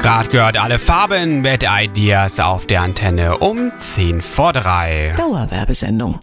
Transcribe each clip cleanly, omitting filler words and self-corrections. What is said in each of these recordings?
Gerade gehört alle Farben, Bad Ideas auf der Antenne um 2:50. Dauerwerbesendung.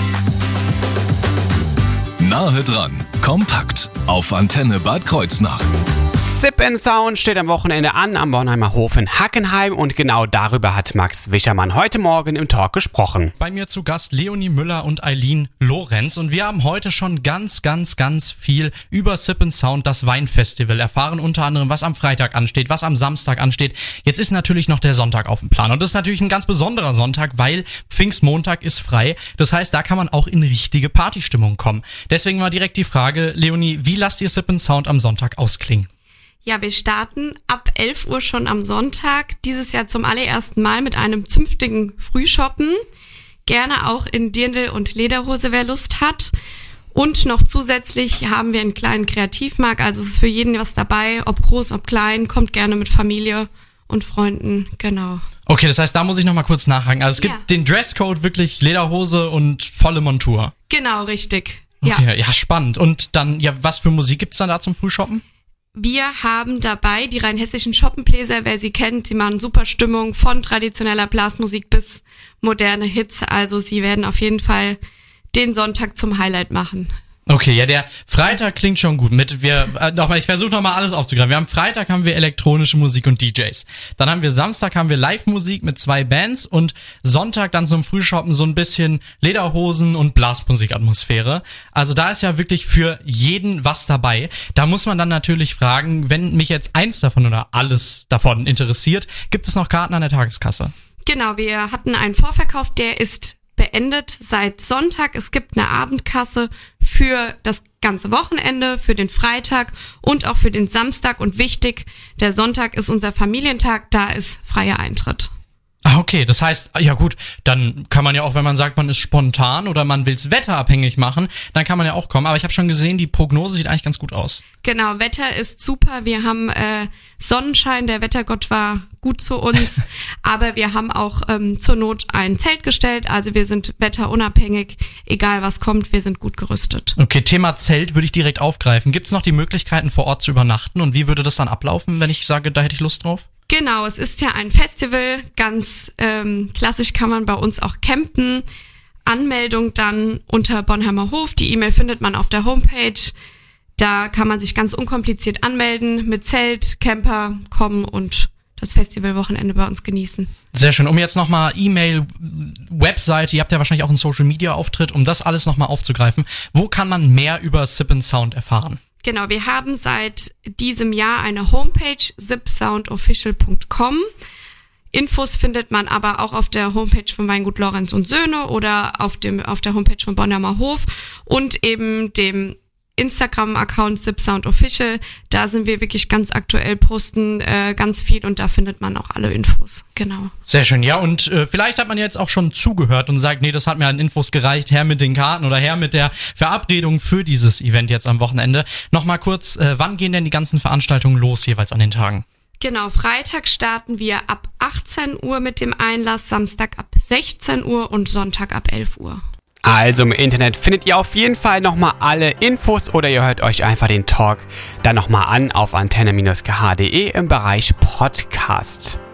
Nahe dran, kompakt auf Antenne Bad Kreuznach. Sip & Sound steht am Wochenende an am Bornheimer Hof in Hackenheim und genau darüber hat Max Wischermann heute Morgen im Talk gesprochen. Bei mir zu Gast Leonie Müller und Eileen Lorenz und wir haben heute schon ganz viel über Sip & Sound, das Weinfestival, erfahren unter anderem, was am Freitag ansteht, was am Samstag ansteht. Jetzt ist natürlich noch der Sonntag auf dem Plan und das ist natürlich ein ganz besonderer Sonntag, weil Pfingstmontag ist frei. Das heißt, da kann man auch in richtige Partystimmung kommen. Deswegen mal direkt die Frage, Leonie, wie lasst ihr Sip & Sound am Sonntag ausklingen? Ja, wir starten ab 11 Uhr schon am Sonntag, dieses Jahr zum allerersten Mal mit einem zünftigen Frühshoppen. Gerne auch in Dirndl und Lederhose, wer Lust hat. Und noch zusätzlich haben wir einen kleinen Kreativmarkt, also es ist für jeden was dabei, ob groß, ob klein, kommt gerne mit Familie und Freunden, genau. Okay, das heißt, da muss ich nochmal kurz nachhaken. Also es gibt den Dresscode, wirklich Lederhose und volle Montur. Genau, richtig. Okay, ja, spannend. Und dann, ja, was für Musik gibt's dann da zum Frühshoppen? Wir haben dabei die rheinhessischen Schoppenbläser, wer sie kennt, sie machen super Stimmung von traditioneller Blasmusik bis moderne Hits, also sie werden auf jeden Fall den Sonntag zum Highlight machen. Okay, ja, der Freitag klingt schon gut. Ich versuche nochmal alles aufzugreifen. Freitag haben wir elektronische Musik und DJs. Dann haben wir Samstag Live-Musik mit 2 Bands und Sonntag dann zum Frühshoppen so ein bisschen Lederhosen und Blasmusikatmosphäre. Also da ist ja wirklich für jeden was dabei. Da muss man dann natürlich fragen, wenn mich jetzt eins davon oder alles davon interessiert, gibt es noch Karten an der Tageskasse? Genau, wir hatten einen Vorverkauf, der ist beendet seit Sonntag. Es gibt eine Abendkasse für das ganze Wochenende, für den Freitag und auch für den Samstag. Und wichtig, der Sonntag ist unser Familientag, da ist freier Eintritt. Ah, okay, das heißt, ja gut, dann kann man ja auch, wenn man sagt, man ist spontan oder man will's wetterabhängig machen, dann kann man ja auch kommen. Aber ich habe schon gesehen, die Prognose sieht eigentlich ganz gut aus. Genau, Wetter ist super. Wir haben Sonnenschein, der Wettergott war gut zu uns. Aber wir haben auch zur Not ein Zelt gestellt. Also wir sind wetterunabhängig, egal was kommt, wir sind gut gerüstet. Okay, Thema Zelt würde ich direkt aufgreifen. Gibt's noch die Möglichkeiten, vor Ort zu übernachten? Und wie würde das dann ablaufen, wenn ich sage, da hätte ich Lust drauf? Genau, es ist ja ein Festival, ganz klassisch kann man bei uns auch campen. Anmeldung dann unter Bornheimer Hof, die E-Mail findet man auf der Homepage. Da kann man sich ganz unkompliziert anmelden, mit Zelt, Camper kommen und das Festivalwochenende bei uns genießen. Sehr schön. Um jetzt nochmal E-Mail, Webseite, ihr habt ja wahrscheinlich auch einen Social-Media-Auftritt, um das alles nochmal aufzugreifen. Wo kann man mehr über Sip & Sound erfahren? Genau, wir haben seit diesem Jahr eine Homepage, sipsoundofficial.com. Infos findet man aber auch auf der Homepage von Weingut Lorenz und Söhne oder auf der Homepage von Bornheimer Hof und eben dem Instagram-Account sipsoundofficial. Da sind wir wirklich ganz aktuell, posten ganz viel und da findet man auch alle Infos. Genau. Sehr schön, ja, und vielleicht hat man jetzt auch schon zugehört und sagt, nee, das hat mir an Infos gereicht, her mit den Karten oder her mit der Verabredung für dieses Event jetzt am Wochenende. Nochmal kurz, wann gehen denn die ganzen Veranstaltungen los jeweils an den Tagen? Genau, Freitag starten wir ab 18 Uhr mit dem Einlass, Samstag ab 16 Uhr und Sonntag ab 11 Uhr. Also im Internet findet ihr auf jeden Fall nochmal alle Infos oder ihr hört euch einfach den Talk dann nochmal an auf antenne-kh.de im Bereich Podcast.